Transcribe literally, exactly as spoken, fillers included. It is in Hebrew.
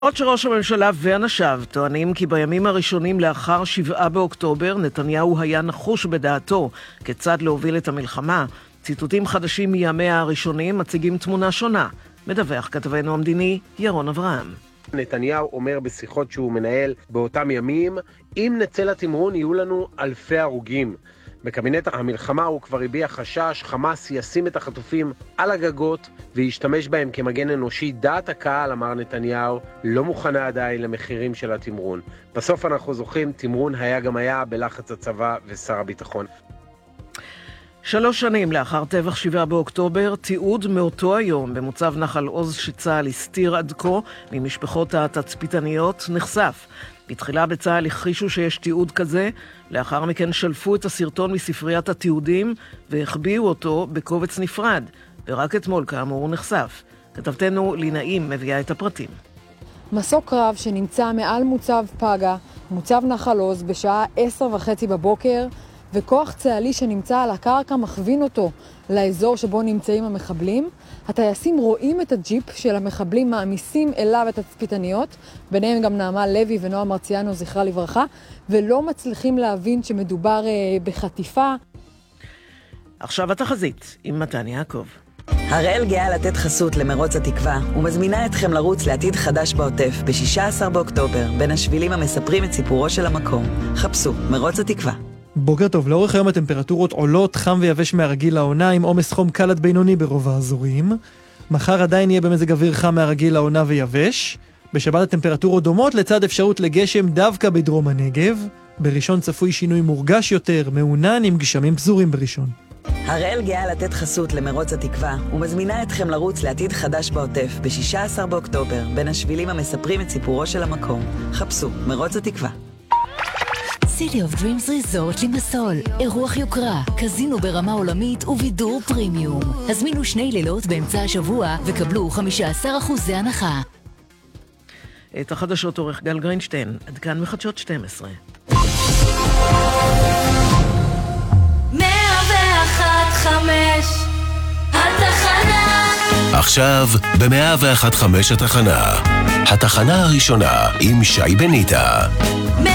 עוד שראש הממשלה ואנשיו טוענים כי בימים הראשונים לאחר שבעה באוקטובר נתניהו היה נחוש בדעתו כיצד להוביל את המלחמה. ציטוטים חדשים מימיה הראשונים מציגים תמונה שונה. מדווח כתבנו המדיני ירון אברהם. נתניהו אומר בשיחות שהוא מנהל באותם ימים, אם נצא לתמרון יהיו לנו אלפי הרוגים. בקבינט המלחמה הוא כבר הביע חשש, חמאס ישים את החטופים על הגגות וישתמש בהם כמגן אנושי. דעת הקהל, אמר נתניהו, לא מוכנה עדיין למחירים של התמרון. בסוף אנחנו זוכרים, תמרון היה גם היה בלחץ הצבא ושר הביטחון. שלוש שנים לאחר טבח שבעה באוקטובר, תיעוד מאותו היום במוצב נחל עוז שצה"ל הסתיר עד כה ממשפחות התצפיתניות נחשף. בתחילה בצה"ל הכחישו שיש תיעוד כזה, לאחר מכן שלפו את הסרטון מספריית התיעודים והחביאו אותו בקובץ נפרד, ורק אתמול כאמור הוא נחשף. כתבתנו לינאים מביאה את הפרטים. מסוק קרב שנמצא מעל מוצב פגה, מוצב נחל עוז בשעה עשר וחצי בבוקר, וכוח צה"לי שנמצא על הקרקע מכווין אותו לאזור שבו נמצאים המחבלים. הטייסים רואים את הג'יפ של המחבלים מעמיסים אליו את התצפיתניות, ביניהם גם נעמה לוי ונועה מרציאנו זכרה לברכה, ולא מצליחים להבין שמדובר אה, בחטיפה. עכשיו התחזית עם מתן יעקב. הראל גאה לתת חסות למרוץ התקווה ומזמינה אתכם לרוץ לעתיד חדש בעוטף ב-שישה עשר באוקטובר בין השבילים המספרים את סיפורו של המקום. חפשו מרוץ התקווה. בוקר טוב, לאורך היום הטמפרטורות עולות, חם ויבש מהרגיל לעונה עם עומס חום קל עד בינוני ברוב האזורים. מחר עדיין יהיה במזג אוויר חם מהרגיל לעונה ויבש. בשבת הטמפרטורות דומות לצד אפשרות לגשם דווקא בדרום הנגב. בראשון צפוי שינוי מורגש יותר, מעונן עם גשמים פזורים בראשון. הראל גאה לתת חסות למרוץ התקווה ומזמינה אתכם לרוץ לעתיד חדש בעוטף ב-שישה עשר באוקטובר בין השבילים המספרים את סיפורו של המקום. חפשו מרוץ התקווה. City of Dreams Resort לימסול, אירוח יוקרה, קזינו ברמה עולמית ובידור פרימיום. הזמינו שני לילות באמצע השבוע וקבלו חמישה עשר אחוז הנחה. את החדשות עורך גל גרינשטיין, עד כאן מחדשות שתים עשרה. מאה ואחת חמש התחנה. עכשיו ב-מאה ואחת חמש התחנה. התחנה הראשונה עם שי בניטה.